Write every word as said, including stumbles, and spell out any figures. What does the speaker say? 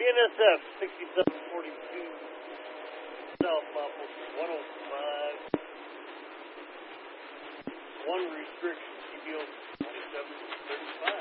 N S F sixty-seven forty-two, South Muffle one oh five. One restriction, T B O twenty-seven thirty-five.